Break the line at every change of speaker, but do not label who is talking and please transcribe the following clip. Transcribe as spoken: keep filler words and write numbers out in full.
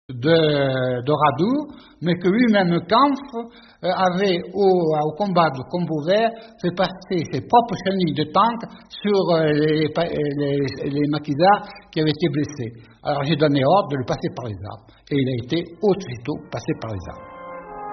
de, de Radour, mais que lui-même, Kampf, euh, avait au, au combat de Combo Vert fait passer ses propres chenilles de tank sur euh, les, les, les maquisards qui avaient été blessés. Alors j'ai donné ordre de le passer par les arbres, et il a été aussitôt passé par les arbres.